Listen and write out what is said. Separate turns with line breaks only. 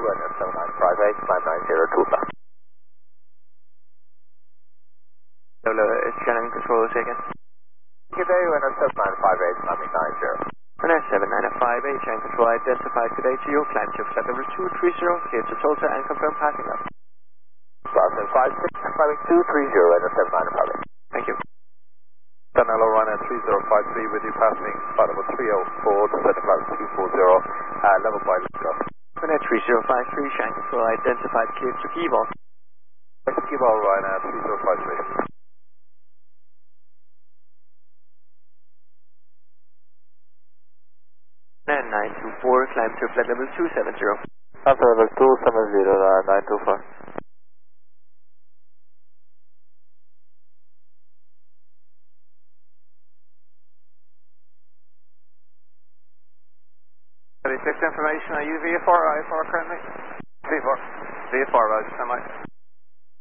runner 7958, climb 902 left.
Hello, it's Shannon Control again.
Good day, runner 7958, climbing 90.
Runner 7958, Shannon Control identified today to you, climb to flight level 230, clear to Tulsa and confirm passing up.
Boston 56, climbing 230, runner 7958.
Thank you.
Sun hello, runner 3053 with you passing flight level 304, descending flight 240, level by Lingo.
Runner 3053, Shannon Control identified clear to Keyboard.
Keyboard, runner 3053.
And 924, climb to flight level 270.
Flight level 270, 924.
Information, are you VFR or IFR currently? VFR. VFR, Roger, semi.